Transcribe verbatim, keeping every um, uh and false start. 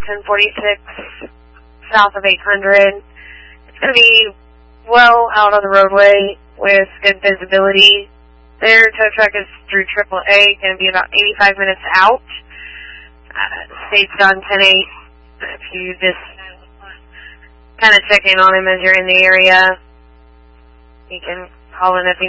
ten forty-six south of eight hundred. It's going to be well out on the roadway with good visibility. Their tow truck is through triple A, going to be about eighty-five minutes out. Uh, state's done ten eight. If you just kind of check in on him as you're in the area, you can call in if you